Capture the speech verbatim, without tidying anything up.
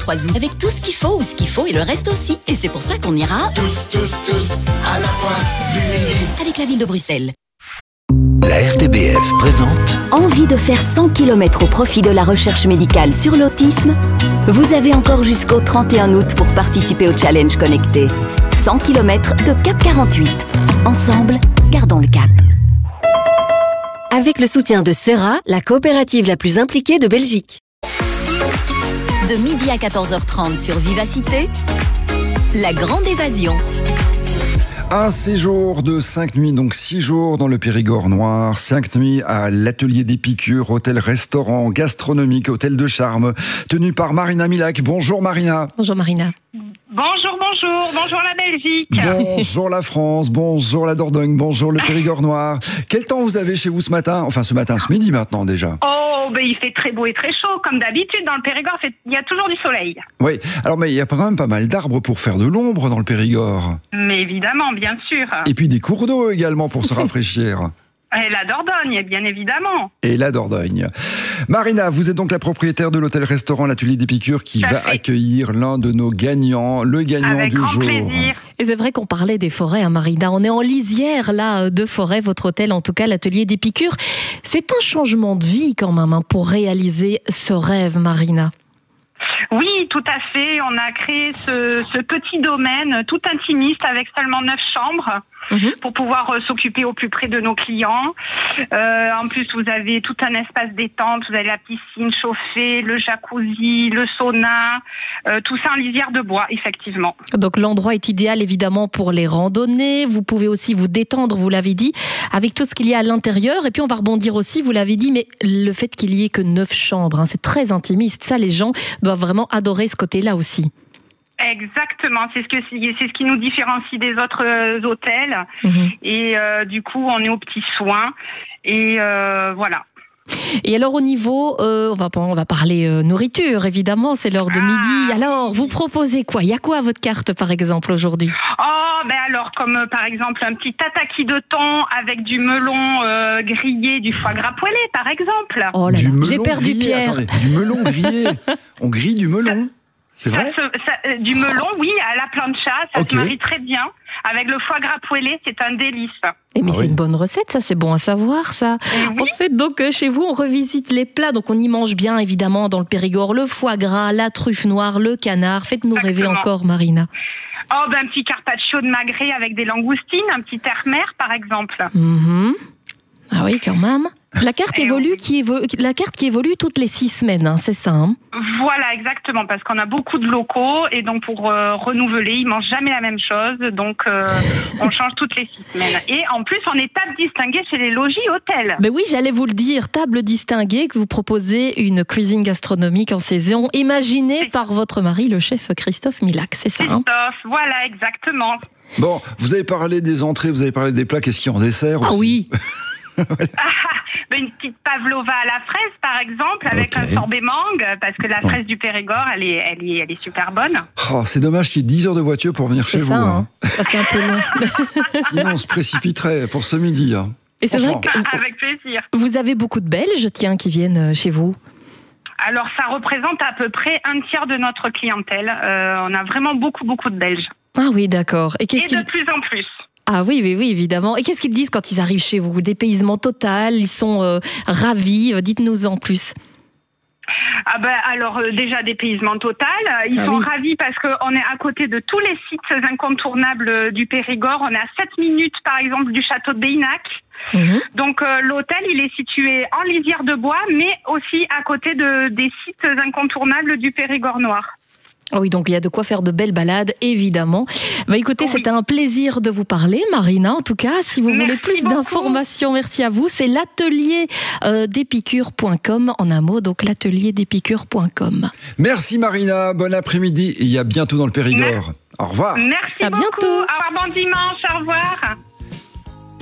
vingt-trois août. Avec tout ce qu'il faut ou ce qu'il faut et le reste aussi. Et c'est pour ça qu'on ira tous, tous, tous à la fois du midi avec la ville de Bruxelles. La R T B F présente. Envie de faire cent kilomètres au profit de la recherche médicale sur l'autisme? Vous avez encore jusqu'au trente et un août pour participer au challenge connecté. cent kilomètres de Cap quarante-huit. Ensemble, gardons le cap. Avec le soutien de Sera, la coopérative la plus impliquée de Belgique. De midi à quatorze heures trente sur Vivacité, la grande évasion. Un séjour de cinq nuits, donc six jours dans le Périgord noir, cinq nuits à l'atelier d'Épicure, hôtel-restaurant gastronomique, hôtel de charme, tenu par Marina Milac. Bonjour Marina. Bonjour Marina. Bonjour, bonjour, bonjour la Belgique. Bonjour la France, bonjour la Dordogne, bonjour le Périgord noir. Quel temps vous avez chez vous ce matin? Enfin ce matin, ce midi maintenant déjà. Oh, ben il fait très beau et très chaud, comme d'habitude dans le Périgord, il y a toujours du soleil. Oui, alors mais il y a quand même pas mal d'arbres pour faire de l'ombre dans le Périgord. Mais évidemment, bien sûr. Et puis des cours d'eau également pour se rafraîchir. Et la Dordogne, bien évidemment. Et la Dordogne. Marina, vous êtes donc la propriétaire de l'hôtel-restaurant L'Atelier d'Épicure qui va accueillir l'un de nos gagnants, le gagnant Avec du grand jour. Plaisir. Et c'est vrai qu'on parlait des forêts, hein, Marina. On est en lisière là de forêt, votre hôtel, en tout cas l'Atelier d'Épicure. C'est un changement de vie quand même hein, pour réaliser ce rêve, Marina. Oui, tout à fait. On a créé ce, ce petit domaine tout intimiste avec seulement neuf chambres. Mmh. Pour pouvoir euh, s'occuper au plus près de nos clients. Euh, en plus, vous avez tout un espace détente, vous avez la piscine chauffée, le jacuzzi, le sauna, euh, tout ça en lisière de bois, effectivement. Donc l'endroit est idéal évidemment pour les randonnées. Vous pouvez aussi vous détendre, vous l'avez dit, avec tout ce qu'il y a à l'intérieur. Et puis on va rebondir aussi, vous l'avez dit, mais le fait qu'il y ait que neuf chambres, hein, c'est très intimiste. Ça, les gens doivent vraiment adorer ce côté-là aussi. Exactement, c'est ce que c'est ce qui nous différencie des autres euh, hôtels. Mmh. Et euh, du coup, on est aux petits soins et euh, voilà. Et alors au niveau, euh, on va on va parler euh, nourriture évidemment, c'est l'heure de ah. midi. Alors vous proposez quoi? Il y a quoi à votre carte par exemple aujourd'hui? Oh ben alors comme euh, par exemple un petit tataki de thon avec du melon euh, grillé, du foie gras poêlé par exemple. Oh là là, j'ai perdu grillé, Pierre. Attendez, du melon grillé. On grille du melon. C'est vrai? ça, ça, euh, Du melon, oui, à la plancha, ça okay. se marie très bien. Avec le foie gras poêlé, c'est un délice. Et mais ah c'est oui. une bonne recette, ça, c'est bon à savoir, ça. Oui. En fait, donc, chez vous, on revisite les plats. Donc, on y mange bien, évidemment, dans le Périgord. Le foie gras, la truffe noire, le canard. Faites-nous Exactement. rêver encore, Marina. Oh, ben, un petit carpaccio de magret avec des langoustines, un petit terre-mer, par exemple. Mm-hmm. Ah oui, quand même. La carte, évolue, qui évolue, la carte qui évolue toutes les six semaines, hein, c'est ça hein? Voilà, exactement, parce qu'on a beaucoup de locaux et donc pour euh, renouveler, ils mangent jamais la même chose, donc euh, on change toutes les six semaines. Et en plus, on est table distinguée chez les logis hôtels. Mais oui, j'allais vous le dire, table distinguée, que vous proposez une cuisine gastronomique en saison, imaginée c'est... par votre mari, le chef Christophe Milac, c'est ça Christophe, hein? Voilà, exactement. Bon, vous avez parlé des entrées, vous avez parlé des plats, qu'est-ce qu'il y a en dessert aussi? Ah oui. Voilà. Ah, une petite pavlova à la fraise, par exemple, avec okay. un sorbet mangue, parce que la fraise du Périgord, elle est, elle est, elle est super bonne. Oh, c'est dommage qu'il y ait dix heures de voiture pour venir c'est chez ça, vous. Hein. Hein. Ça fait un peu long. Sinon, on se précipiterait pour ce midi. Hein. Et c'est vrai que avec plaisir. Vous avez beaucoup de Belges, tiens, qui viennent chez vous. Alors, ça représente à peu près un tiers de notre clientèle. Euh, on a vraiment beaucoup, beaucoup de Belges. Ah oui, d'accord. Et, qu'est-ce Et de plus en plus. Ah oui, oui, oui, évidemment. Et qu'est-ce qu'ils disent quand ils arrivent chez vous? Dépaysement total, ils sont euh, ravis. Dites-nous en plus. Ah ben alors euh, déjà dépaysement total. Ils ah sont oui. ravis parce qu'on est à côté de tous les sites incontournables du Périgord. On est à sept minutes par exemple du château de Béinac. Mmh. Donc euh, l'hôtel il est situé en lisière de bois, mais aussi à côté de des sites incontournables du Périgord noir. Oh oui, donc il y a de quoi faire de belles balades, évidemment. Bah écoutez, oui. C'était un plaisir de vous parler, Marina. En tout cas, si vous merci voulez plus beaucoup. d'informations, merci à vous. C'est l'atelier d'épicure point com en un mot, donc l'atelier d'épicure point com. Merci Marina, bon après-midi et à bientôt dans le Périgord. Merci. Au revoir. Merci à beaucoup. bientôt. Au revoir, bon dimanche, au revoir.